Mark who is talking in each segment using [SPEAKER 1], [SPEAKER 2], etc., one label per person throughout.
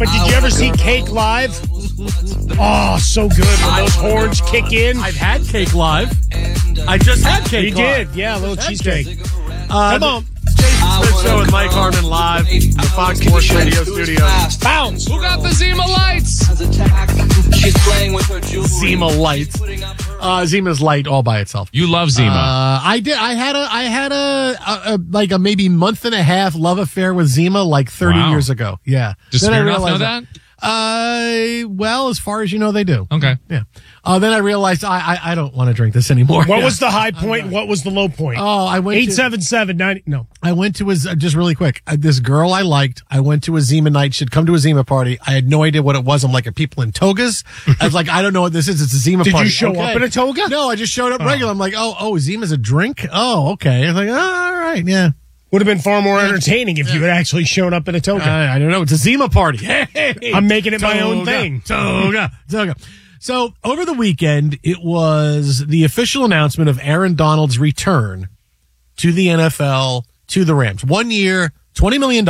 [SPEAKER 1] But did you ever see Cake live? Oh, so good when those horns kick in.
[SPEAKER 2] I've had Cake live. I just had Cake
[SPEAKER 1] You
[SPEAKER 2] live.
[SPEAKER 1] did, yeah, a little cheesecake.
[SPEAKER 2] Come on. Jason Smith Show with Mike Harmon live in the Fox Sports Radio studios.
[SPEAKER 1] Bounce.
[SPEAKER 3] Who got the Zima lights?
[SPEAKER 4] She's playing with her jewelry.
[SPEAKER 2] Zima lights. Zima's light all by itself.
[SPEAKER 3] You love Zima.
[SPEAKER 2] I did. I had a like a maybe month and a half love affair with Zima like 30 years ago. Yeah.
[SPEAKER 3] Does
[SPEAKER 2] Then I
[SPEAKER 3] Smirnoff know
[SPEAKER 2] realized
[SPEAKER 3] that?
[SPEAKER 2] Well, as far as you know, they do.
[SPEAKER 3] Okay.
[SPEAKER 2] Yeah. Then I realized I don't want to drink this anymore.
[SPEAKER 1] What was the high point and what was the low point?
[SPEAKER 2] Oh, I went
[SPEAKER 1] 877-90. No.
[SPEAKER 2] I went to just really quick. This girl I liked. I went to a Zima night. She'd come to a Zima party. I had no idea what it was. I'm like, are people in togas? I was like, I don't know what this is. It's a Zima
[SPEAKER 1] Did
[SPEAKER 2] party.
[SPEAKER 1] you show up in a toga?
[SPEAKER 2] No, I just showed up regular. I'm like, oh, Zima's a drink? Oh, okay. I was like, all right, yeah.
[SPEAKER 1] Would have been far more entertaining if you had actually shown up in a toga.
[SPEAKER 2] I don't know. It's a Zima party. Hey,
[SPEAKER 1] I'm making it my own thing.
[SPEAKER 2] Toga. So over the weekend, it was the official announcement of Aaron Donald's return to the NFL, to the Rams. 1 year, $20 million.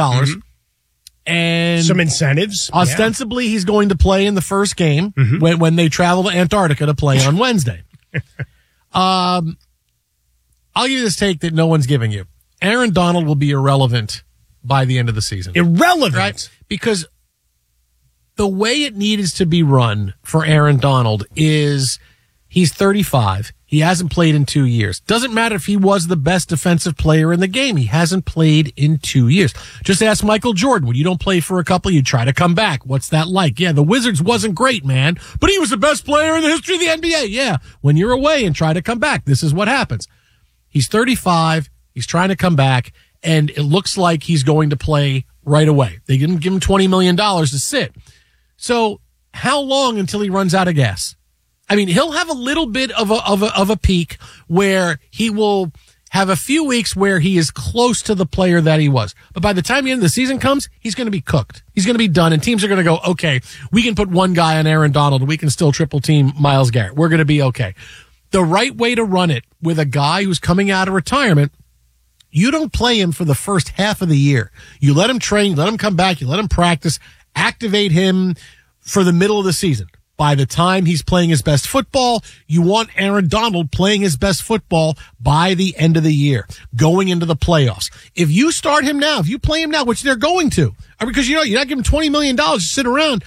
[SPEAKER 2] And
[SPEAKER 1] some incentives.
[SPEAKER 2] Ostensibly, he's going to play in the first game when they travel to Antarctica to play on Wednesday. I'll give you this take that no one's giving you. Aaron Donald will be irrelevant by the end of the season.
[SPEAKER 1] Irrelevant?
[SPEAKER 2] Right? Because the way it needs to be run for Aaron Donald is he's 35. He hasn't played in 2 years. Doesn't matter if he was the best defensive player in the game. He hasn't played in 2 years. Just ask Michael Jordan. When you don't play for a couple, you try to come back. What's that like? Yeah, the Wizards wasn't great, man, but he was the best player in the history of the NBA. Yeah, when you're away and try to come back, this is what happens. He's 35. He's trying to come back, and it looks like he's going to play right away. They didn't give him $20 million to sit. So how long until he runs out of gas? I mean, he'll have a little bit of a peak where he will have a few weeks where he is close to the player that he was. But by the time the end of the season comes, he's going to be cooked. He's going to be done, and teams are going to go, okay, we can put one guy on Aaron Donald, and we can still triple team Myles Garrett. We're going to be okay. The right way to run it with a guy who's coming out of retirement, you don't play him for the first half of the year. You let him train, you let him come back, you let him practice, activate him for the middle of the season. By the time he's playing his best football, you want Aaron Donald playing his best football by the end of the year, going into the playoffs. If you start him now, if you play him now, which they're going to, because you're not giving $20 million to sit around,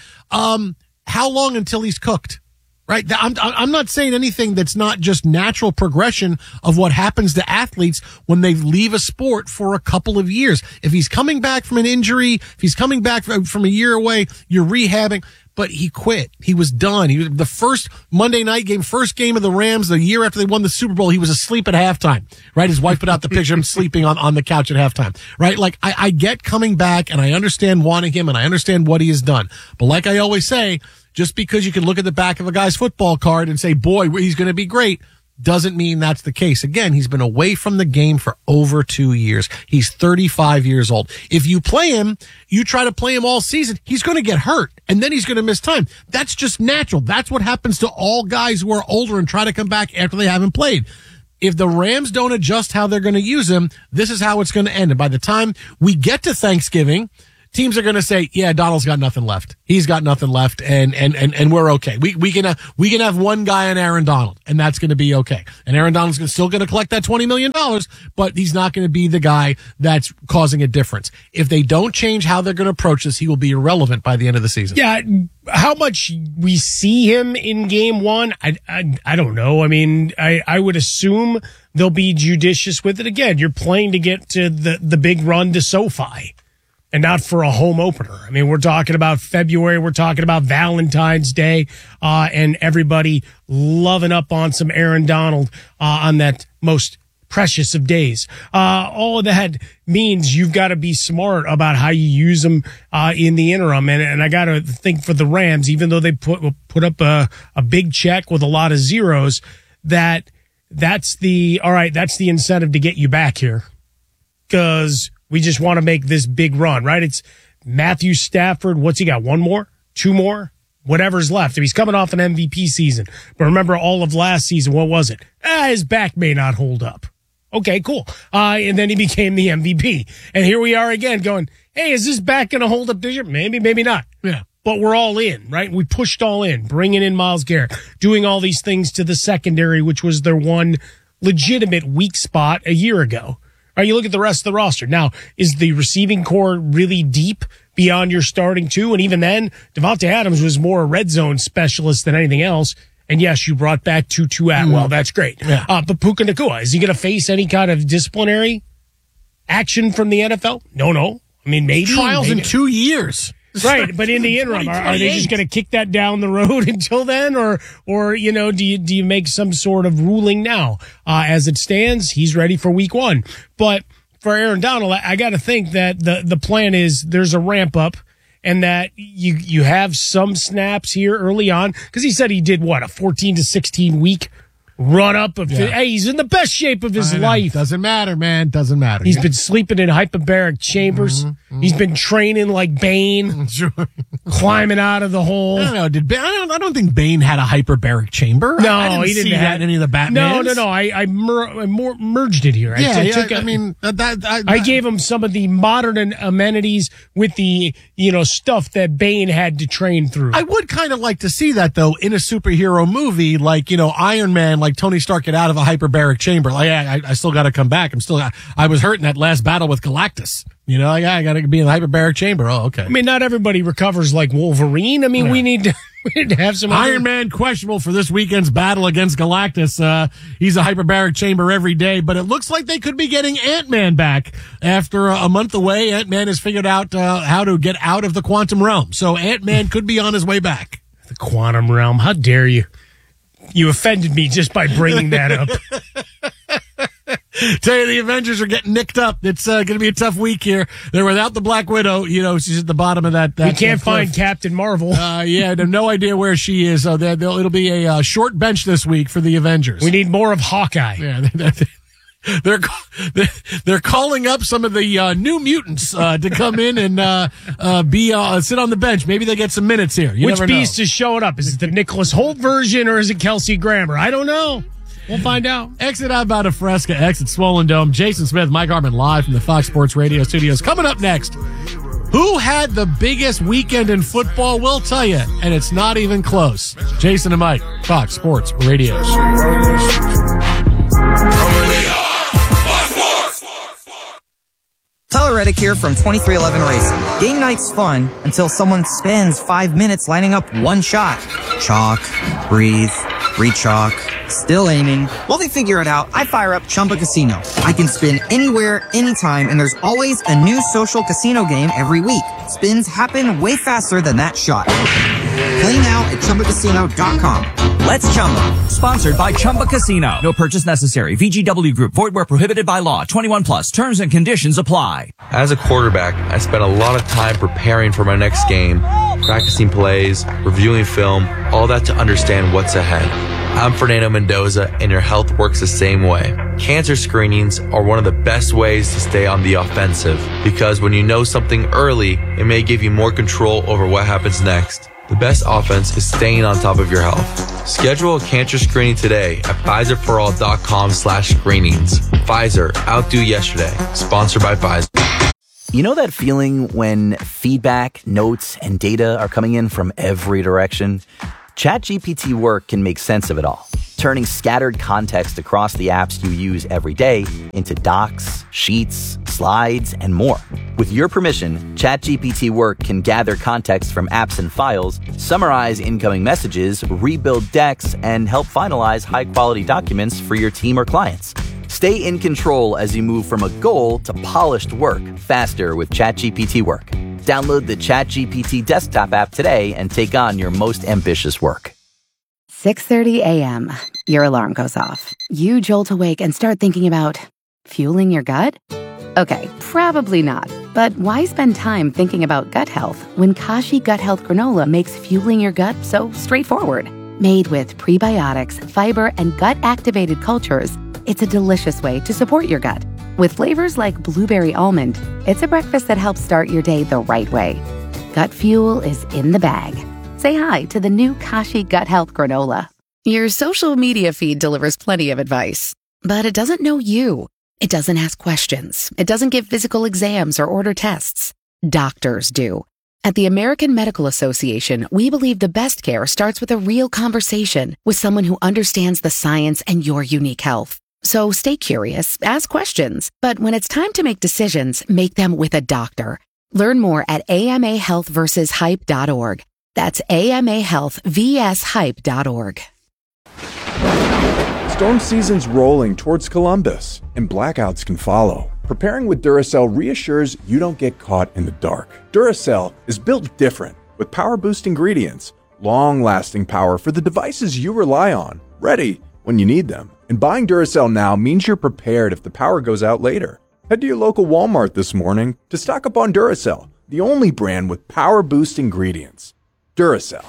[SPEAKER 2] how long until he's cooked? Right. I'm not saying anything that's not just natural progression of what happens to athletes when they leave a sport for a couple of years. If he's coming back from an injury, if he's coming back from a year away, you're rehabbing. But he quit. He was done. He was the first Monday night game, first game of the Rams, the year after they won the Super Bowl. He was asleep at halftime, right? His wife put out the picture of him sleeping on the couch at halftime, right? Like I get coming back and I understand wanting him and I understand what he has done. But like I always say, just because you can look at the back of a guy's football card and say, boy, he's going to be great, doesn't mean that's the case. Again, he's been away from the game for over 2 years. He's 35 years old. If you play him, you try to play him all season, he's going to get hurt, and then he's going to miss time. That's just natural. That's what happens to all guys who are older and try to come back after they haven't played. If the Rams don't adjust how they're going to use him, this is how it's going to end. And by the time we get to Thanksgiving, teams are going to say, yeah, Donald's got nothing left. He's got nothing left, and we're okay. We can have one guy on Aaron Donald, and that's going to be okay. And Aaron Donald's still going to collect that $20 million, but he's not going to be the guy that's causing a difference. If they don't change how they're going to approach this, he will be irrelevant by the end of the season.
[SPEAKER 1] Yeah, how much we see him in game one, I don't know. I mean, I would assume they'll be judicious with it. Again, you're playing to get to the big run to SoFi. And not for a home opener. I mean, we're talking about February. We're talking about Valentine's Day, and everybody loving up on some Aaron Donald on that most precious of days. All of that means you've got to be smart about how you use them in the interim. And I got to think for the Rams, even though they put up a big check with a lot of zeros, that's the incentive to get you back here, because we just want to make this big run, right? It's Matthew Stafford. What's he got? One more? Two more? Whatever's left. If he's coming off an MVP season. But remember all of last season, what was it? His back may not hold up. Okay, cool. And then he became the MVP. And here we are again going, hey, is this back going to hold up this year? Maybe, maybe not.
[SPEAKER 2] Yeah.
[SPEAKER 1] But we're all in, right? We pushed all in, bringing in Myles Garrett, doing all these things to the secondary, which was their one legitimate weak spot a year ago. All right, you look at the rest of the roster. Now, is the receiving core really deep beyond your starting two? And even then, Devontae Adams was more a red zone specialist than anything else. And yes, you brought back Tutu Atwell. That's great.
[SPEAKER 2] Yeah.
[SPEAKER 1] But Puka Nacua, is he going to face any kind of disciplinary action from the NFL? No. I mean, maybe.
[SPEAKER 2] Trials
[SPEAKER 1] maybe.
[SPEAKER 2] in 2 years.
[SPEAKER 1] Right, but in the interim, are they just going to kick that down the road until then, or you know, do you make some sort of ruling now? As it stands, he's ready for week 1. But for Aaron Donald, I got to think that the plan is there's a ramp up, and that you have some snaps here early on, because he said he did a 14 to 16 week run up of.
[SPEAKER 2] Yeah.
[SPEAKER 1] Hey, he's in the best shape of his life.
[SPEAKER 2] Doesn't matter, man. Doesn't matter.
[SPEAKER 1] He's been sleeping in hyperbaric chambers. He's been training like Bane,
[SPEAKER 2] Sure.
[SPEAKER 1] climbing out of the hole.
[SPEAKER 2] I don't know. I don't think Bane had a hyperbaric chamber.
[SPEAKER 1] No,
[SPEAKER 2] I didn't
[SPEAKER 1] he didn't
[SPEAKER 2] see
[SPEAKER 1] have
[SPEAKER 2] that in any of the Batmans.
[SPEAKER 1] No. I merged it here. I gave him some of the modern amenities with the stuff that Bane had to train through.
[SPEAKER 2] I would kind of like to see that though in a superhero movie, like Iron Man, like Tony Stark get out of a hyperbaric chamber. Like I still got to come back. I was hurt in that last battle with Galactus. I got to be in the hyperbaric chamber. Oh, okay.
[SPEAKER 1] I mean, not everybody recovers like Wolverine. I mean, we need to have some
[SPEAKER 2] Iron Man questionable for this weekend's battle against Galactus. He's a hyperbaric chamber every day, but it looks like they could be getting Ant-Man back after a month away. Ant-Man has figured out how to get out of the quantum realm, so Ant-Man could be on his way back.
[SPEAKER 1] The quantum realm. How dare you? You offended me just by bringing that up.
[SPEAKER 2] Tell you, the Avengers are getting nicked up. It's going to be a tough week here. They're without the Black Widow. She's at the bottom of that.
[SPEAKER 1] We can't find Captain Marvel.
[SPEAKER 2] I have no idea where she is. So it'll be a short bench this week for the Avengers.
[SPEAKER 1] We need more of Hawkeye.
[SPEAKER 2] Yeah, they're calling up some of the New Mutants to come in and sit on the bench. Maybe they get some minutes here.
[SPEAKER 1] Which beast is showing up? Is it the Nicholas Holt version or is it Kelsey Grammer? I don't know. We'll find out.
[SPEAKER 2] Exit out about a Fresca, exit Swollen Dome. Jason Smith, Mike Harmon live from the Fox Sports Radio studios. Coming up next, who had the biggest weekend in football? We'll tell you, and it's not even close. Jason and Mike, Fox Sports Radio.
[SPEAKER 5] Tyler Reddick here from 2311 Racing. Game night's fun until someone spends 5 minutes lining up one shot. Chalk, breathe, re-chalk, still aiming. While they figure it out, I fire up Chumba Casino. I can spin anywhere, anytime, and there's always a new social casino game every week. Spins happen way faster than that shot. Play now at ChumbaCasino.com. Let's Chumba.
[SPEAKER 6] Sponsored by Chumba Casino. No purchase necessary. VGW Group. Void where prohibited by law. 21 plus. Terms and conditions apply.
[SPEAKER 7] As a quarterback, I spent a lot of time preparing for my next game, practicing plays, reviewing film, all that to understand what's ahead. I'm Fernando Mendoza, and your health works the same way. Cancer screenings are one of the best ways to stay on the offensive, because when you know something early, it may give you more control over what happens next. The best offense is staying on top of your health. Schedule a cancer screening today at PfizerForAll.com/screenings. Pfizer, outdo yesterday. Sponsored by Pfizer.
[SPEAKER 8] You know that feeling when feedback, notes, and data are coming in from every direction? ChatGPT Work can make sense of it all, turning scattered context across the apps you use every day into docs, sheets, slides, and more. With your permission, ChatGPT Work can gather context from apps and files, summarize incoming messages, rebuild decks, and help finalize high-quality documents for your team or clients. Stay in control as you move from a goal to polished work faster with ChatGPT Work. Download the ChatGPT desktop app today and take on your most ambitious work.
[SPEAKER 9] 6:30 a.m. Your alarm goes off. You jolt awake and start thinking about fueling your gut? Okay, probably not. But why spend time thinking about gut health when Kashi Gut Health Granola makes fueling your gut so straightforward? Made with prebiotics, fiber, and gut-activated cultures, it's a delicious way to support your gut. With flavors like blueberry almond, it's a breakfast that helps start your day the right way. Gut fuel is in the bag. Say hi to the new Kashi Gut Health Granola. Your social media feed delivers plenty of advice, but it doesn't know you. It doesn't ask questions. It doesn't give physical exams or order tests. Doctors do. At the American Medical Association, we believe the best care starts with a real conversation with someone who understands the science and your unique health. So stay curious, ask questions, but when it's time to make decisions, make them with a doctor. Learn more at amahealthversushype.org. That's amahealthvshype.org.
[SPEAKER 10] Storm season's rolling towards Columbus, and blackouts can follow. Preparing with Duracell reassures you don't get caught in the dark. Duracell is built different, with power-boost ingredients, long-lasting power for the devices you rely on, ready when you need them. And buying Duracell now means you're prepared if the power goes out later. Head to your local Walmart this morning to stock up on Duracell, the only brand with power-boost ingredients. Duracell.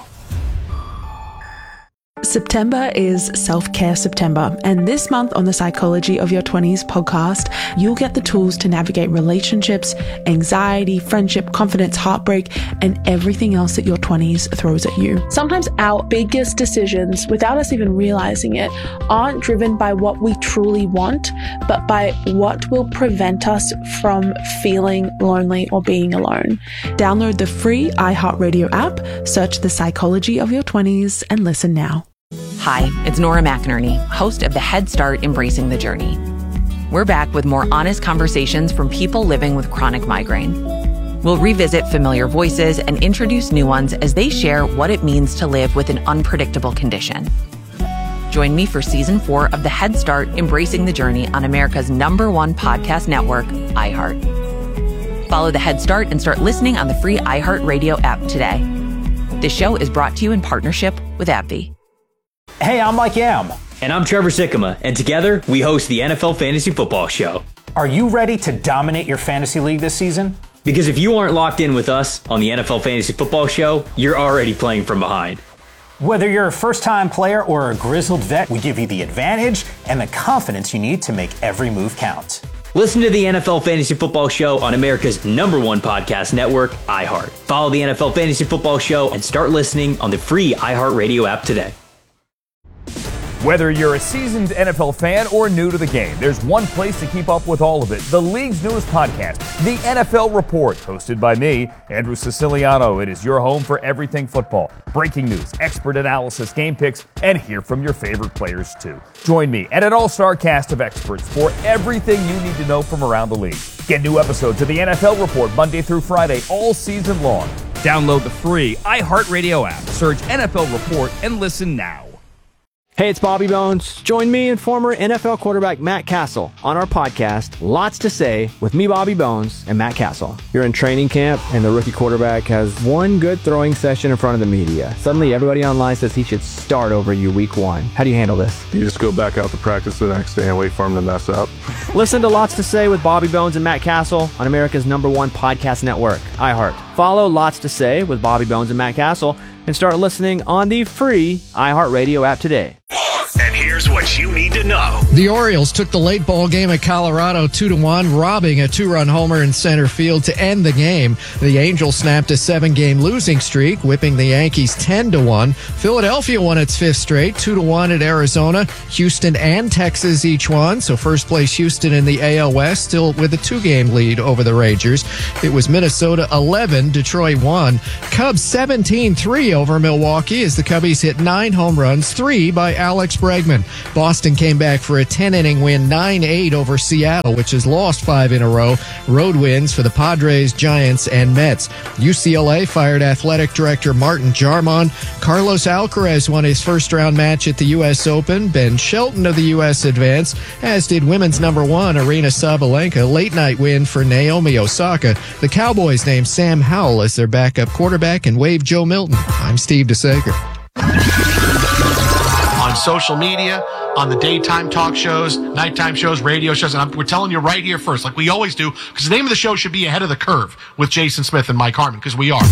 [SPEAKER 11] September is Self-Care September, and this month on the Psychology of Your 20s podcast, you'll get the tools to navigate relationships, anxiety, friendship, confidence, heartbreak, and everything else that your 20s throws at you.
[SPEAKER 12] Sometimes our biggest decisions, without us even realizing it, aren't driven by what we truly want, but by what will prevent us from feeling lonely or being alone.
[SPEAKER 11] Download the free iHeartRadio app, search the Psychology of Your 20s, and listen now.
[SPEAKER 13] Hi, it's Nora McInerney, host of the Head Start Embracing the Journey. We're back with more honest conversations from people living with chronic migraine. We'll revisit familiar voices and introduce new ones as they share what it means to live with an unpredictable condition. Join me for Season 4 of the Head Start Embracing the Journey on America's #1 podcast network, iHeart. Follow the Head Start and start listening on the free iHeartRadio app today. This show is brought to you in partnership with AbbVie.
[SPEAKER 14] Hey, I'm Mike Yam. And I'm Trevor Sikkema, and together we host the NFL Fantasy Football Show. Are you ready to dominate your fantasy league this season? Because if you aren't locked in with us on the NFL Fantasy Football Show, you're already playing from behind. Whether you're a first-time player or a grizzled vet, we give you the advantage and the confidence you need to make every move count. Listen to the NFL Fantasy Football Show on America's #1 podcast network, iHeart. Follow the NFL Fantasy Football Show and start listening on the free iHeartRadio app today.
[SPEAKER 15] Whether you're a seasoned NFL fan or new to the game, there's one place to keep up with all of it. The league's newest podcast, The NFL Report, hosted by me, Andrew Siciliano. It is your home for everything football. Breaking news, expert analysis, game picks, and hear from your favorite players too. Join me and an all-star cast of experts for everything you need to know from around the league. Get new episodes of The NFL Report Monday through Friday all season long. Download the free iHeartRadio app. Search NFL Report and listen now.
[SPEAKER 16] Hey, it's Bobby Bones. Join me and former NFL quarterback Matt Castle on our podcast, Lots to Say, with me, Bobby Bones, and Matt Castle. You're in training camp, and the rookie quarterback has one good throwing session in front of the media. Suddenly, everybody online says he should start over you week 1. How do you handle this?
[SPEAKER 17] You just go back out to practice the next day and wait for him to mess up.
[SPEAKER 16] Listen to Lots to Say with Bobby Bones and Matt Castle on America's #1 podcast network, iHeart. Follow Lots to Say with Bobby Bones and Matt Castle and start listening on the free iHeartRadio app today.
[SPEAKER 18] And here's what you need to know.
[SPEAKER 3] The Orioles took the late ball game at Colorado 2-1, robbing a 2-run homer in center field to end the game. The Angels snapped a 7-game losing streak, whipping the Yankees 10-1. Philadelphia won its 5th straight, 2-1 at Arizona. Houston and Texas each won, so first place Houston in the AL West, still with a 2-game lead over the Rangers. It was Minnesota 11, Detroit 1. Cubs 17-3 over Milwaukee as the Cubbies hit 9 home runs, 3 by Alex Bregman. Boston came back for a 10-inning win, 9-8 over Seattle, which has lost 5 in a row. Road wins for the Padres, Giants, and Mets. UCLA fired athletic director Martin Jarmon. Carlos Alcaraz won his first-round match at the U.S. Open. Ben Shelton of the U.S. advanced, as did women's #1 Arina Sabalenka. Late-night win for Naomi Osaka. The Cowboys named Sam Howell as their backup quarterback and waived Joe Milton. I'm Steve DeSager.
[SPEAKER 2] On social media, on the daytime talk shows, nighttime shows, radio shows, and we're telling you right here first, like we always do, because the name of the show should be Ahead of the Curve with Jason Smith and Mike Harmon, because we are.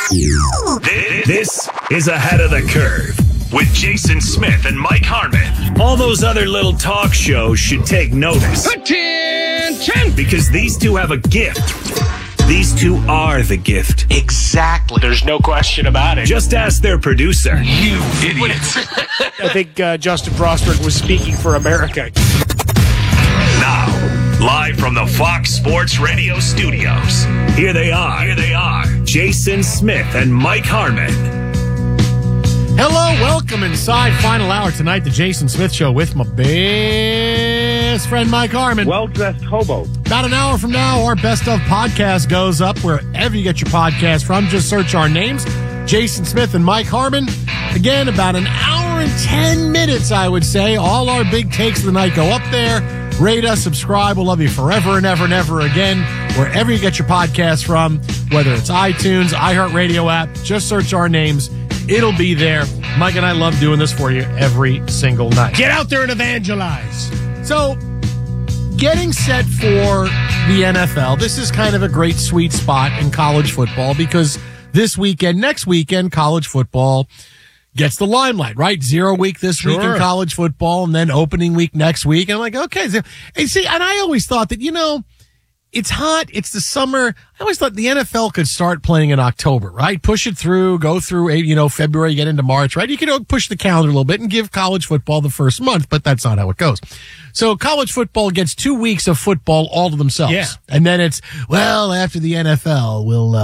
[SPEAKER 18] This is Ahead of the Curve with Jason Smith and Mike Harmon. All those other little talk shows should take notice. Attention! Because these two have a gift. These two are the gift.
[SPEAKER 1] Exactly. There's no question about it.
[SPEAKER 18] Just ask their producer. You idiots.
[SPEAKER 1] I think Justin Frostberg was speaking for America.
[SPEAKER 18] Now, Live from the Fox Sports Radio studios. Here they are. Jason Smith and Mike Harmon.
[SPEAKER 2] Hello, welcome inside final hour tonight, the Jason Smith Show with my best friend Mike Harmon.
[SPEAKER 19] Well-dressed hobo.
[SPEAKER 2] About an hour from now, our Best Of podcast goes up wherever you get your podcast from. Just search our names, Jason Smith and Mike Harmon. Again, about an hour and 10 minutes, I would say. All our big takes of the night go up there. Rate us, subscribe. We'll love you forever and ever and ever again. Wherever you get your podcast from, whether it's iTunes, iHeartRadio app, just search our names. It'll be there. Mike and I love doing this for you every single night.
[SPEAKER 1] Get out there and evangelize.
[SPEAKER 2] So, getting set for the NFL, this is kind of a great sweet spot in college football because next weekend, college football gets the limelight, right? 0 week this week in college football and then opening week next week. And I'm like, okay. And I always thought that, it's hot. It's the summer. I always thought the NFL could start playing in October, right? Push it through, go through, February, get into March, right? You can push the calendar a little bit and give college football the first month, but that's not how it goes. So college football gets 2 weeks of football all to themselves.
[SPEAKER 1] Yeah.
[SPEAKER 2] And then it's, after the NFL,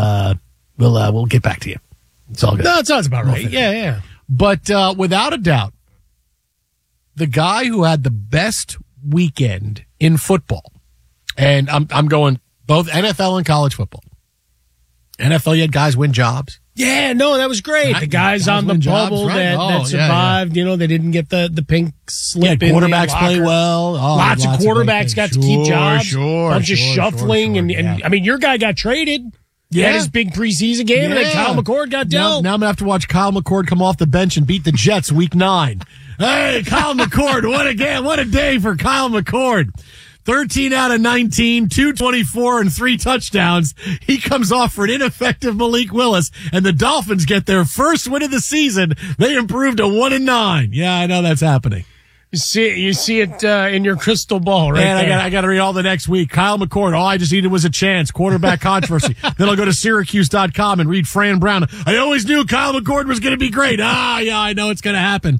[SPEAKER 2] we'll get back to you. It's all good.
[SPEAKER 1] No, it sounds about right. Yeah.
[SPEAKER 2] But, without a doubt, the guy who had the best weekend in football, and I'm going both NFL and college football. NFL, you had guys win jobs.
[SPEAKER 1] Yeah, no, that was great. The guys on the bubble that survived, they didn't get the pink slip in.
[SPEAKER 2] Quarterbacks play well.
[SPEAKER 1] Lots of quarterbacks got to keep jobs. Bunch of shuffling.
[SPEAKER 2] And
[SPEAKER 1] I mean, your guy got traded. Yeah. Had his big preseason game, and then Kyle McCord got dealt.
[SPEAKER 2] Now I'm going to have to watch Kyle McCord come off the bench and beat the Jets week 9. Hey, Kyle McCord, what a day for Kyle McCord. 13 out of 19, 224 and 3 touchdowns. He comes off for an ineffective Malik Willis, and the Dolphins get their first win of the season. They improved to 1-9. Yeah, I know that's happening.
[SPEAKER 1] You see it in your crystal ball, right?
[SPEAKER 2] Man, I got to read all the next week. Kyle McCord, all I just needed was a chance. Quarterback controversy. Then I'll go to Syracuse.com and read Fran Brown. I always knew Kyle McCord was going to be great. Yeah, I know it's going to happen.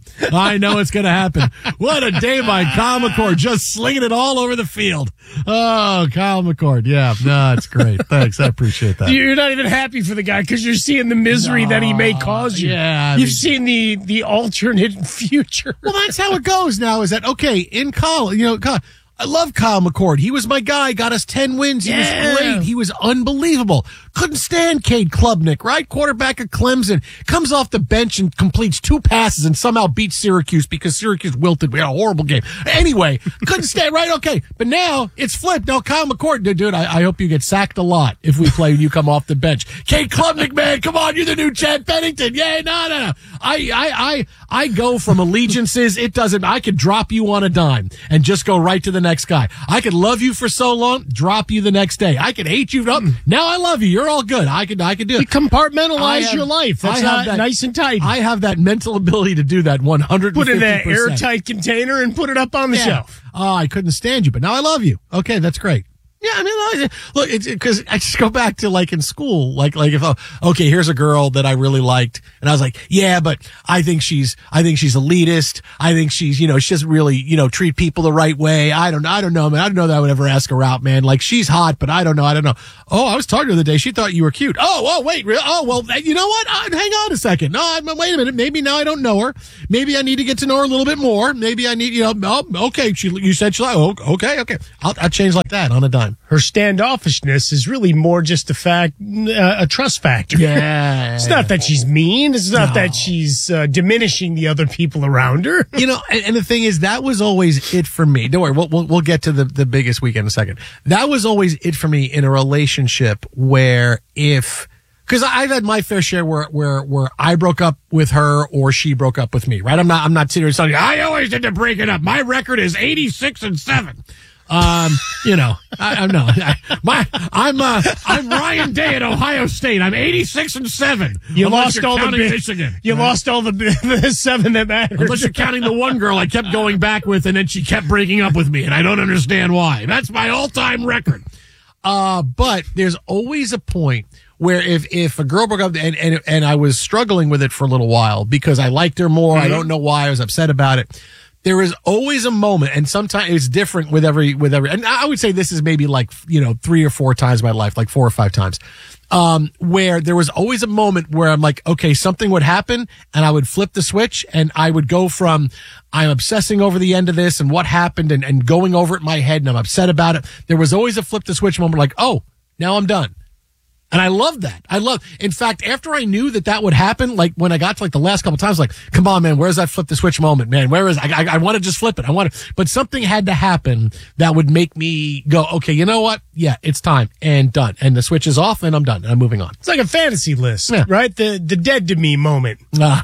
[SPEAKER 2] What a day by Kyle McCord, just slinging it all over the field. Oh, Kyle McCord. Yeah, no, it's great. Thanks. I appreciate that.
[SPEAKER 1] You're not even happy for the guy because you're seeing the misery that he may cause you.
[SPEAKER 2] Yeah.
[SPEAKER 1] You've seen the alternate future.
[SPEAKER 2] Well, that's how it goes now, is that, okay, in college, I love Kyle McCord. He was my guy, got us 10 wins. He was great. He was unbelievable. Couldn't stand Cade Klubnik, right? Quarterback of Clemson. Comes off the bench and completes 2 passes and somehow beats Syracuse because Syracuse wilted. We had a horrible game. Anyway, couldn't stand, right? Okay. But now it's flipped. Now Kyle McCord, dude, I hope you get sacked a lot if we play and you come off the bench. Cade Klubnik, man, come on. You're the new Chad Pennington. Yeah, no. I go from allegiances. I could drop you on a dime and just go right to the next guy. I could love you for so long, drop you the next day. I could hate you. Now I love you. You're all good. I could do it.
[SPEAKER 1] You compartmentalize your life. That's nice and tight.
[SPEAKER 2] I have that mental ability to do that 150%.
[SPEAKER 1] Put it in that airtight container and put it up on the shelf.
[SPEAKER 2] Oh, I couldn't stand you, but now I love you. Okay, that's great. Yeah, I mean, look, it's because I just go back to in school, if here's a girl that I really liked, and I was like, yeah, but I think she's elitist. I think she's, she doesn't really, treat people the right way. I don't know, man. I don't know that I would ever ask her out, man. She's hot, but I don't know. Oh, I was talking to her the other day. She thought you were cute. Oh, wait, really? Oh, well, you know what? Hang on a second. No, wait a minute. Maybe now I don't know her. Maybe I need to get to know her a little bit more. Maybe I need, okay. You said she like, okay. I'll change like that on a dime.
[SPEAKER 1] Her standoffishness is really more just a trust factor.
[SPEAKER 2] Yeah.
[SPEAKER 1] It's not that she's mean. It's not that she's diminishing the other people around her.
[SPEAKER 2] And the thing is, that was always it for me. Don't worry, we'll get to the biggest weekend in a second. That was always it for me in a relationship where because I've had my fair share where I broke up with her or she broke up with me, right? I'm not sitting here telling you, I always did the breaking up. My record is 86-7. I'm Ryan Day at Ohio State. I'm 86-7.
[SPEAKER 1] You lost all
[SPEAKER 2] Michigan.
[SPEAKER 1] You lost all the 7 that mattered.
[SPEAKER 2] Unless you're counting the one girl I kept going back with, and then she kept breaking up with me, and I don't understand why. That's my all-time record. But there's always a point where if a girl broke up and I was struggling with it for a little while because I liked her more, I don't know why, I was upset about it. there is always a moment, and sometimes it's different with every, and I would say this is maybe like, 3 or 4 times in my life, like 4 or 5 times, where there was always a moment where I'm like, okay, something would happen and I would flip the switch and I would go from, I'm obsessing over the end of this and what happened and going over it in my head and I'm upset about it. There was always a flip the switch moment like, oh, now I'm done. And I love that. In fact, after I knew that would happen, like when I got to like the last couple times, like, come on, man, where's that flip the switch moment, man? Where is, I want to just flip it. But something had to happen that would make me go, okay, you know what? Yeah, it's time and done. And the switch is off and I'm done. And I'm moving on.
[SPEAKER 1] It's like a fantasy list, right? The dead to me moment.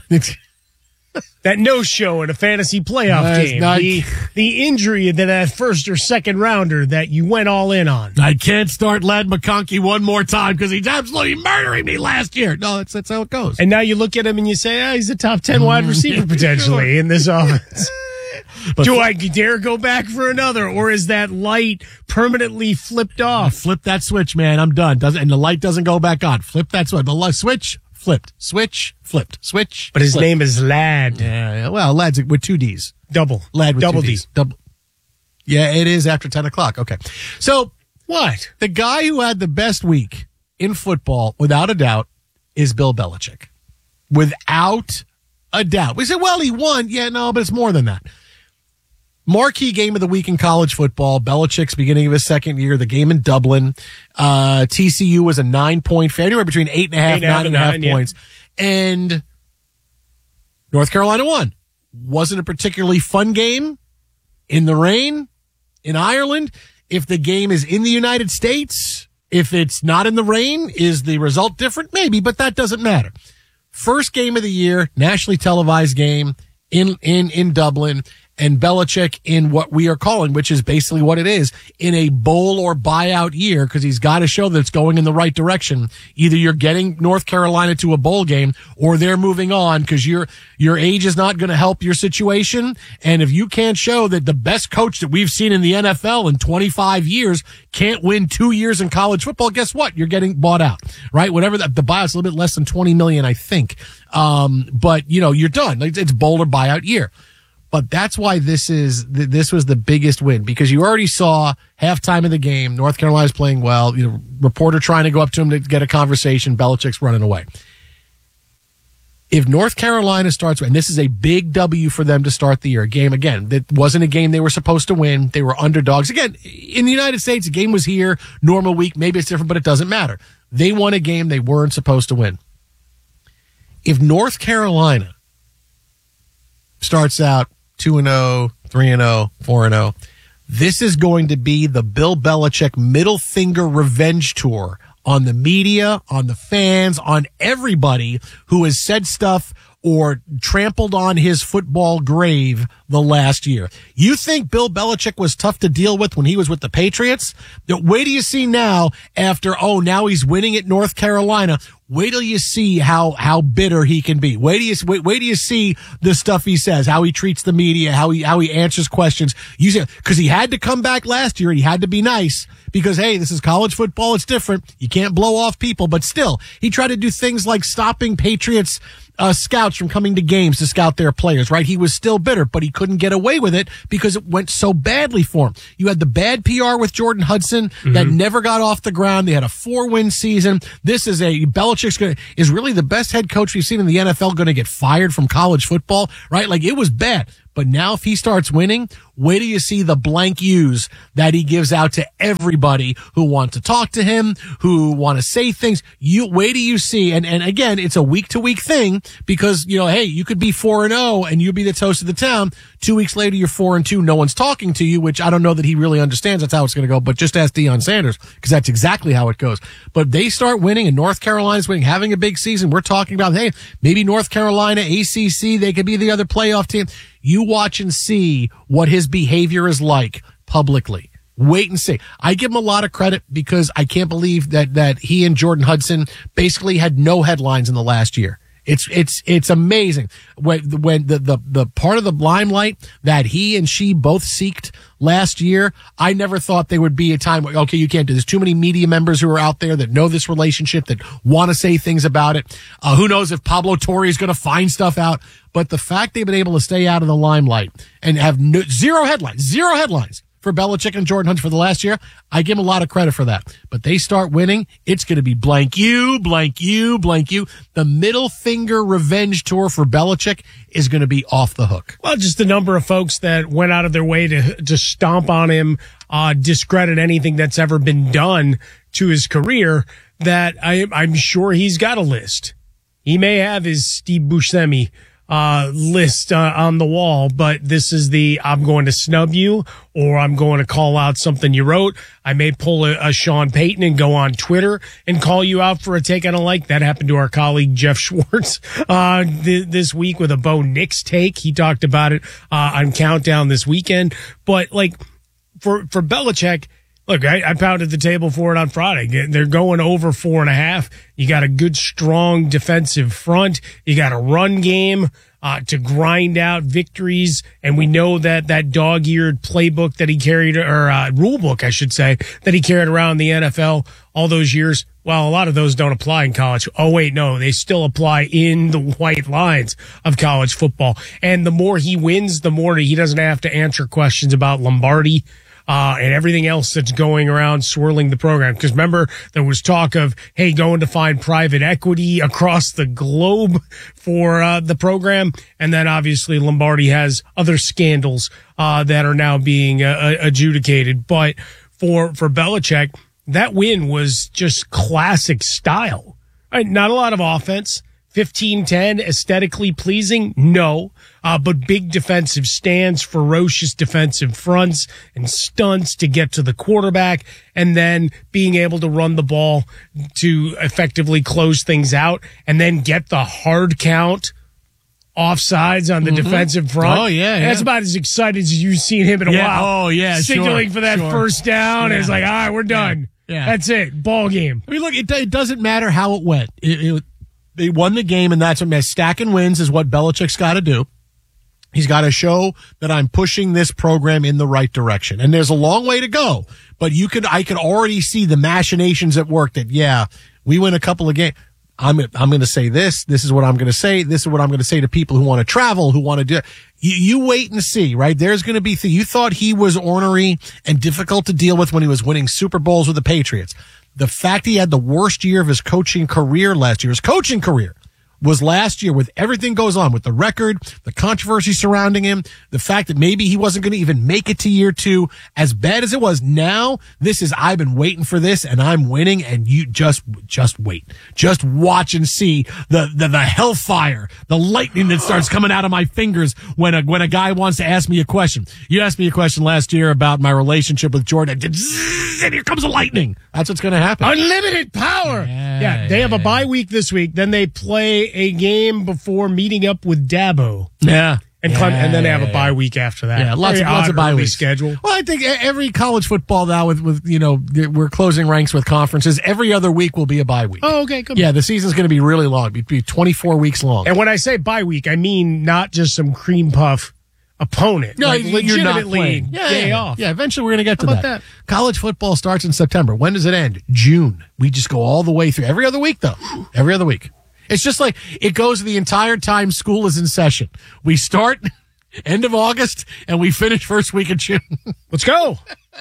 [SPEAKER 1] That no-show in a fantasy playoff game. The injury to that first or second rounder that you went all in on.
[SPEAKER 2] I can't start Ladd McConkey one more time because he's absolutely murdering me last year. No, that's how it goes.
[SPEAKER 1] And now you look at him and you say, he's a top 10 wide receiver potentially in this offense. Do I dare go back for another, or is that light permanently flipped off?
[SPEAKER 2] Flip that switch, man. I'm done. And the light doesn't go back on. Flip that switch. The switch flipped. Switch flipped. Switch.
[SPEAKER 1] But his
[SPEAKER 2] flipped.
[SPEAKER 1] name is Ladd.
[SPEAKER 2] Yeah. Well, Ladd's with 2 D's.
[SPEAKER 1] Double.
[SPEAKER 2] Ladd with
[SPEAKER 1] Double
[SPEAKER 2] 2
[SPEAKER 1] D.
[SPEAKER 2] D's. Double. Yeah, it is after 10 o'clock. Okay. So
[SPEAKER 1] what?
[SPEAKER 2] The guy who had the best week in football, without a doubt, is Bill Belichick. Without a doubt. We say, well, he won. Yeah, no, but it's more than that. Marquee game of the week in college football. Belichick's beginning of his second year. The game in Dublin. TCU was a 9-point favorite, anywhere between 8.5, 9.5 points. And North Carolina won. Wasn't a particularly fun game. In the rain. In Ireland. If the game is in the United States, if it's not in the rain, is the result different? Maybe, but that doesn't matter. First game of the year, nationally televised game in Dublin. And Belichick in what we are calling, which is basically what it is, in a bowl or buyout year, because he's got to show that it's going in the right direction. Either you're getting North Carolina to a bowl game, or they're moving on because your age is not going to help your situation. And if you can't show that the best coach that we've seen in the NFL in 25 years can't win 2 years in college football, guess what? You're getting bought out, right? Whatever the buyout's a little bit less than $20 million, I think. But you're done. It's bowl or buyout year. But that's why this was the biggest win, because you already saw halftime of the game. North Carolina's playing well. Reporter trying to go up to him to get a conversation. Belichick's running away. If North Carolina starts, and this is a big W for them to start the year, a game, again, that wasn't a game they were supposed to win. They were underdogs. Again, in the United States, the game was here, normal week. Maybe it's different, but it doesn't matter. They won a game they weren't supposed to win. If North Carolina starts out 2-0, 3-0, 4-0. This is going to be the Bill Belichick middle finger revenge tour on the media, on the fans, on everybody who has said stuff or trampled on his football grave the last year. You think Bill Belichick was tough to deal with when he was with the Patriots? Wait till you see now after, now he's winning at North Carolina. Wait till you see how bitter he can be. Wait till you see the stuff he says, how he treats the media, how he answers questions. Because he had to come back last year and he had to be nice because, hey, this is college football. It's different. You can't blow off people, but still, he tried to do things like stopping Patriots scouts from coming to games to scout their players, right? He was still bitter, but he couldn't get away with it because it went so badly for him. You had the bad PR with Jordan Hudson that never got off the ground. They had a 4-win season. This is Belichick is really the best head coach we've seen in the NFL going to get fired from college football, right? Like, it was bad. But now if he starts winning, wait till you see the blank U's that he gives out to everybody who want to talk to him, who want to say things. Wait till you see. And again, it's a week to week thing because, hey, you could be 4-0 and you'll be the toast of the town. 2 weeks later, you're 4-2. No one's talking to you, which I don't know that he really understands. That's how it's going to go. But just ask Deion Sanders because that's exactly how it goes. But they start winning and North Carolina's winning, having a big season. We're talking about, hey, maybe North Carolina, ACC, they could be the other playoff team. You watch and see what his behavior is like publicly. Wait and see. I give him a lot of credit because I can't believe that he and Jordan Hudson basically had no headlines in the last year. It's amazing when the part of the limelight that he and she both seeked last year. I never thought there would be a time where, okay, you can't do this. Too many media members who are out there that know this relationship, that want to say things about it. Who knows if Pablo Torre is going to find stuff out? But the fact they've been able to stay out of the limelight and have zero headlines for Belichick and Jordan Hunt for the last year, I give them a lot of credit for that. But they start winning, it's going to be blank you. The middle finger revenge tour for Belichick is going to be off the hook.
[SPEAKER 1] Well, just the number of folks that went out of their way to stomp on him, discredit anything that's ever been done to his career, that I'm sure he's got a list. He may have his Steve Buscemi list on the wall, but this is I'm going to snub you, or I'm going to call out something you wrote. I may pull a Sean Payton and go on Twitter and call you out for a take I don't like. That happened to our colleague Jeff Schwartz this week with a Bo Nix take. He talked about it on Countdown this weekend. But like for Belichick, look, I pounded the table for it on Friday. They're going over 4.5. You got a good, strong defensive front. You got a run game to grind out victories. And we know that dog-eared playbook that he carried, or rule book, I should say, that he carried around the NFL all those years. Well, a lot of those don't apply in college. Oh, wait, no, they still apply in the white lines of college football. And the more he wins, the more he doesn't have to answer questions about Lombardi and everything else that's going around swirling the program. Because remember, there was talk of, hey, going to find private equity across the globe for the program. And then obviously Lombardi has other scandals that are now being adjudicated. But for Belichick, that win was just classic style. Right? Not a lot of offense. 15-10, aesthetically pleasing? No. But big defensive stands, ferocious defensive fronts and stunts to get to the quarterback, and then being able to run the ball to effectively close things out, and then get the hard count offsides on the defensive front.
[SPEAKER 2] Oh, yeah.
[SPEAKER 1] That's about as excited as you've seen him in a while.
[SPEAKER 2] Oh, yeah,
[SPEAKER 1] signaling for that first down. It's like, all right, we're done.
[SPEAKER 2] Yeah.
[SPEAKER 1] That's it. Ball game.
[SPEAKER 2] I mean, look, it doesn't matter how it went. They won the game, and that's what stacking wins is what Belichick's got to do. He's got to show that I'm pushing this program in the right direction. And there's a long way to go, but I could already see the machinations at work that, yeah, we win a couple of games. I'm going to say this. This is what I'm going to say. This is what I'm going to say to people who want to travel, who want to do it. You wait and see, right? There's going to be you thought he was ornery and difficult to deal with when he was winning Super Bowls with the Patriots. The fact he had the worst year of his coaching career last year, was last year with everything goes on with the record, the controversy surrounding him, the fact that maybe he wasn't going to even make it to year 2, as bad as it was. Now, I've been waiting for this and I'm winning, and you just wait. Just watch and see the hellfire, the lightning that starts coming out of my fingers when a guy wants to ask me a question. You asked me a question last year about my relationship with Jordan, and here comes the lightning. That's what's going to happen.
[SPEAKER 1] Unlimited power. Yeah, they have a bye week this week. Then they play a game before meeting up with Dabo.
[SPEAKER 2] Yeah.
[SPEAKER 1] And then they have a bye week after that.
[SPEAKER 2] Yeah, lots of bye weeks.
[SPEAKER 1] Schedule.
[SPEAKER 2] Well, I think every college football now with we're closing ranks with conferences. Every other week will be a bye week.
[SPEAKER 1] Oh, okay. Good.
[SPEAKER 2] Yeah, the season's going to be really long. It'll be 24 weeks long.
[SPEAKER 1] And when I say bye week, I mean not just some cream puff opponent.
[SPEAKER 2] No,
[SPEAKER 1] like
[SPEAKER 2] you're not
[SPEAKER 1] legitimately
[SPEAKER 2] playing.
[SPEAKER 1] day off.
[SPEAKER 2] Yeah, eventually we're going to get to
[SPEAKER 1] How about
[SPEAKER 2] that.
[SPEAKER 1] that?
[SPEAKER 2] College football starts in September. When does it end? June. We just go all the way through. Every other week, though. Every other week. It's just like it goes the entire time school is in session. We start end of August and we finish first week of June.
[SPEAKER 1] Let's go.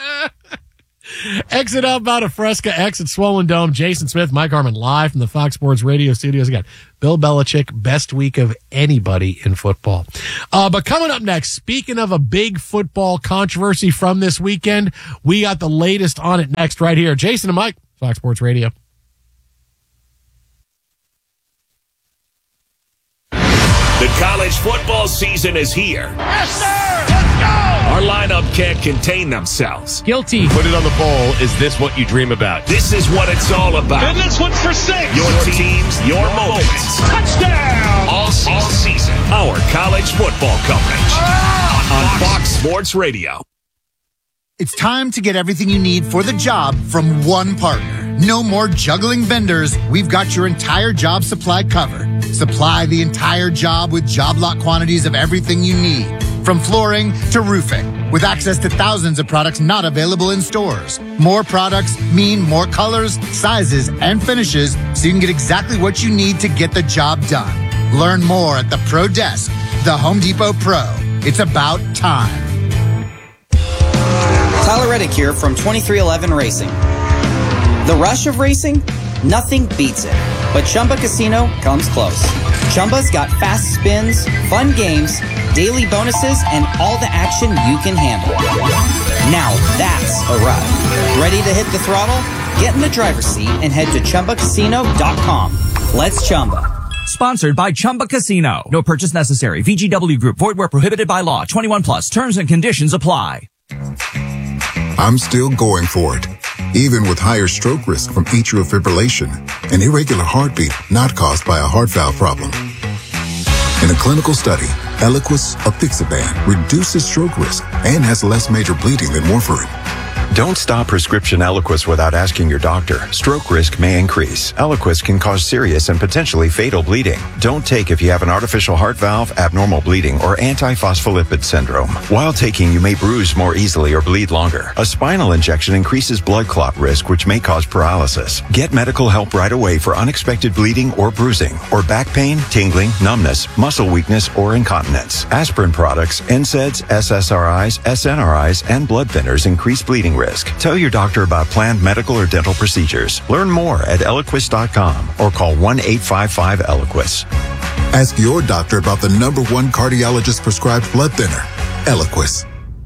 [SPEAKER 2] Exit up out of Fresca, exit Swollen Dome. Jason Smith, Mike Harmon, live from the Fox Sports Radio studios. Again, Bill Belichick, best week of anybody in football. But coming up next, speaking of a big football controversy from this weekend, we got the latest on it next right here. Jason and Mike, Fox Sports Radio.
[SPEAKER 18] The college football season is here. Yes, sir! Let's go! Our lineup can't contain themselves.
[SPEAKER 1] Guilty.
[SPEAKER 19] Put it on the bowl. Is this what you dream about?
[SPEAKER 18] This is what it's all about.
[SPEAKER 19] And this one's for 6.
[SPEAKER 18] Your teams, your moments.
[SPEAKER 19] Touchdown!
[SPEAKER 18] All season. Our college football coverage on Fox Sports Radio.
[SPEAKER 20] It's time to get everything you need for the job from one partner. No more juggling vendors. We've got your entire job supply covered. Supply the entire job with job lot quantities of everything you need, from flooring to roofing, with access to thousands of products not available in stores. More products mean more colors, sizes, and finishes, so you can get exactly what you need to get the job done. Learn more at the Pro Desk, the Home Depot Pro. It's about time.
[SPEAKER 5] Tyler Reddick here from 2311 Racing. The rush of racing? Nothing beats it. But Chumba Casino comes close. Chumba's got fast spins, fun games, daily bonuses, and all the action you can handle. Now that's a ride. Ready to hit the throttle? Get in the driver's seat and head to ChumbaCasino.com. Let's Chumba.
[SPEAKER 6] Sponsored by Chumba Casino. No purchase necessary. VGW Group. Void where prohibited by law. 21 plus. Terms and conditions apply.
[SPEAKER 21] I'm still going for it, even with higher stroke risk from atrial fibrillation, an irregular heartbeat not caused by a heart valve problem. In a clinical study, Eliquis apixaban reduces stroke risk and has less major bleeding than warfarin.
[SPEAKER 22] Don't stop prescription Eliquis without asking your doctor. Stroke risk may increase. Eliquis can cause serious and potentially fatal bleeding. Don't take if you have an artificial heart valve, abnormal bleeding, or antiphospholipid syndrome. While taking, you may bruise more easily or bleed longer. A spinal injection increases blood clot risk, which may cause paralysis. Get medical help right away for unexpected bleeding or bruising, or back pain, tingling, numbness, muscle weakness, or incontinence. Aspirin products, NSAIDs, SSRIs, SNRIs, and blood thinners increase bleeding risk. Tell your doctor about planned medical or dental procedures. Learn more at Eliquis.com or call 1-855-ELIQUIS.
[SPEAKER 21] Ask your doctor about the #1 cardiologist prescribed blood thinner, Eliquis.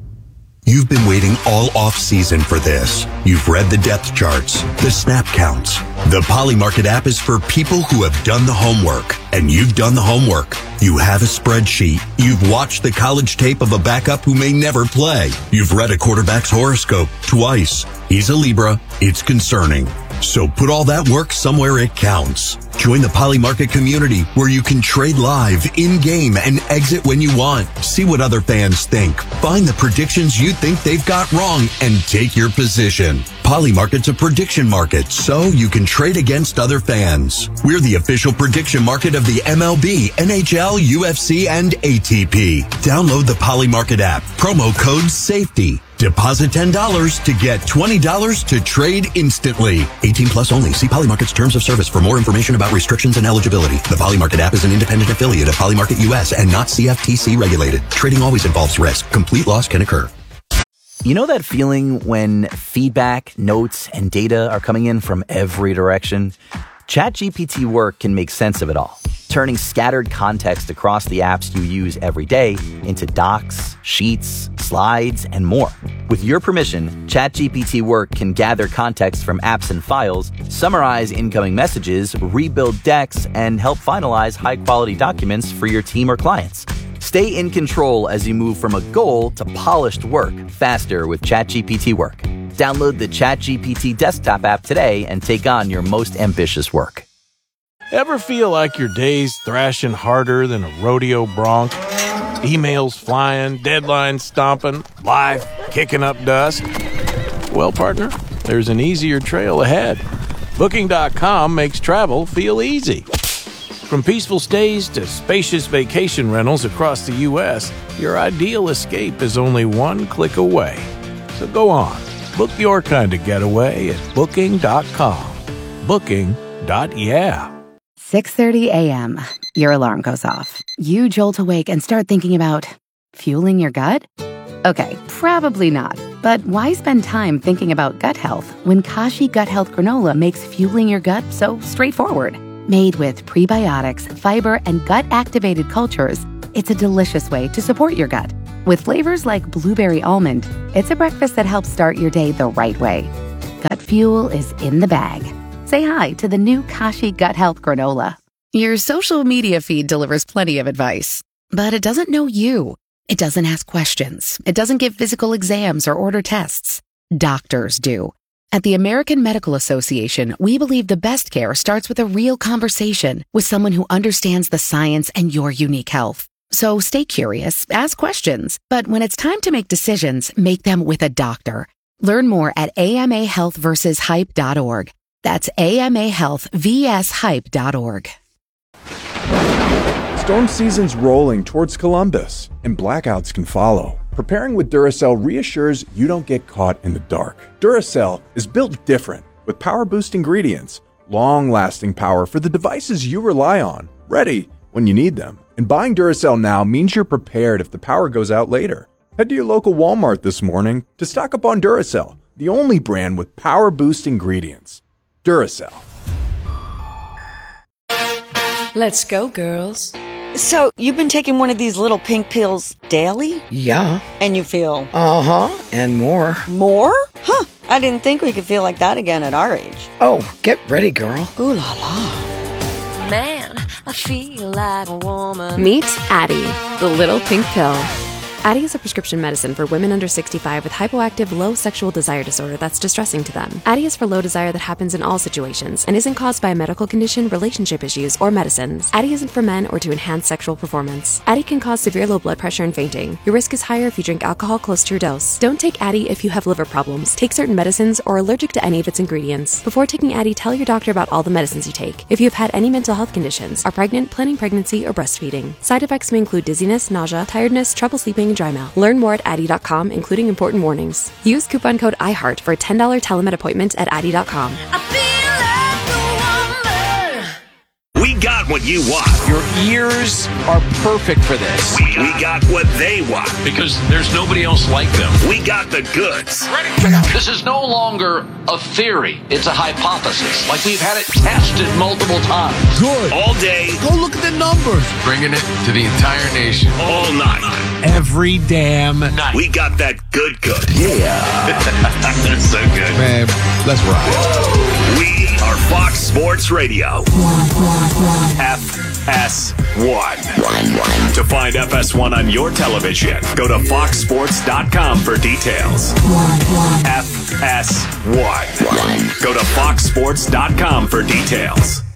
[SPEAKER 23] You've been waiting all off-season for this. You've read the depth charts, the snap counts. The Polymarket app is for people who have done the homework, and you've done the homework. You have a spreadsheet. You've watched the college tape of a backup who may never play. You've read a quarterback's horoscope twice. He's a Libra. It's concerning. So put all that work somewhere it counts. Join the Polymarket community where you can trade live, in-game, and exit when you want. See what other fans think. Find the predictions you think they've got wrong and take your position. Polymarket's a prediction market, so you can trade against other fans. We're the official prediction market of the MLB, NHL, UFC, and ATP. Download the Polymarket app. Promo code SAFETY. Deposit $10 to get $20 to trade instantly. 18 plus only. See Polymarket's terms of service for more information about restrictions and eligibility. The Polymarket app is an independent affiliate of Polymarket US and not CFTC regulated. Trading always involves risk. Complete loss can occur.
[SPEAKER 8] You know that feeling when feedback, notes, and data are coming in from every direction? ChatGPT Work can make sense of it all, turning scattered context across the apps you use every day into docs, sheets, slides, and more. With your permission, ChatGPT Work can gather context from apps and files, summarize incoming messages, rebuild decks, and help finalize high-quality documents for your team or clients. Stay in control as you move from a goal to polished work faster with ChatGPT Work. Download the ChatGPT desktop app today and take on your most ambitious work.
[SPEAKER 24] Ever feel like your day's thrashing harder than a rodeo bronc? Emails flying, deadlines stomping, life kicking up dust? Well, partner, there's an easier trail ahead. Booking.com makes travel feel easy. From peaceful stays to spacious vacation rentals across the U.S., your ideal escape is only one click away. So go on, book your kind of getaway at Booking.com. Booking.yeah.
[SPEAKER 9] 6:30 a.m. Your alarm goes off. You jolt awake and start thinking about fueling your gut? Okay, probably not. But why spend time thinking about gut health when Kashi Gut Health Granola makes fueling your gut so straightforward? Made with prebiotics, fiber, and gut-activated cultures, it's a delicious way to support your gut. With flavors like blueberry almond, it's a breakfast that helps start your day the right way. Gut fuel is in the bag. Say hi to the new Kashi Gut Health Granola. Your social media feed delivers plenty of advice, but it doesn't know you. It doesn't ask questions. It doesn't give physical exams or order tests. Doctors do. At the American Medical Association, we believe the best care starts with a real conversation with someone who understands the science and your unique health. So stay curious, ask questions, but when it's time to make decisions, make them with a doctor. Learn more at amahealthversushype.org. That's AMAHealthVSHype.org.
[SPEAKER 4] Storm season's rolling towards Columbus, and blackouts can follow. Preparing with Duracell reassures you don't get caught in the dark. Duracell is built different, with power-boost ingredients, long-lasting power for the devices you rely on, ready when you need them. And buying Duracell now means you're prepared if the power goes out later. Head to your local Walmart this morning to stock up on Duracell, the only brand with power-boost ingredients. Duracell.
[SPEAKER 7] Let's go, girls. So, you've been taking one of these little pink pills daily?
[SPEAKER 10] Yeah.
[SPEAKER 7] And you feel?
[SPEAKER 10] Uh-huh, and more.
[SPEAKER 7] More? Huh, I didn't think we could feel like that again at our age.
[SPEAKER 10] Oh, get ready, girl.
[SPEAKER 7] Ooh la la.
[SPEAKER 12] Man, I feel like a woman.
[SPEAKER 25] Meet Addie, the little pink pill. Addie is a prescription medicine for women under 65 with hypoactive low sexual desire disorder that's distressing to them. Addie is for low desire that happens in all situations and isn't caused by a medical condition, relationship issues, or medicines. Addie isn't for men or to enhance sexual performance. Addie can cause severe low blood pressure and fainting. Your risk is higher if you drink alcohol close to your dose. Don't take Addie if you have liver problems, take certain medicines, or are allergic to any of its ingredients. Before taking Addie, tell your doctor about all the medicines you take. If you have had any mental health conditions, are pregnant, planning pregnancy, or breastfeeding. Side effects may include dizziness, nausea, tiredness, trouble sleeping, and dry mouth. Learn more at Addie.com, including important warnings. Use coupon code IHEART for a $10 telemed appointment at Addie.com.
[SPEAKER 18] We got what you want.
[SPEAKER 19] Your ears are perfect for this.
[SPEAKER 18] We got what they want.
[SPEAKER 19] Because there's nobody else like them.
[SPEAKER 18] We got the goods.
[SPEAKER 19] This is no longer a theory. It's a hypothesis. Like we've had it tested multiple times.
[SPEAKER 18] Good. All day.
[SPEAKER 19] Go look at the numbers. Bringing it to the entire nation.
[SPEAKER 18] All night.
[SPEAKER 2] Every damn night.
[SPEAKER 18] We got that good.
[SPEAKER 19] Yeah.
[SPEAKER 18] That's so good.
[SPEAKER 19] Man, let's ride.
[SPEAKER 18] We are Fox Sports Radio. FS1. To find FS1 on your television, go to foxsports.com for details. FS1. Go to foxsports.com for details.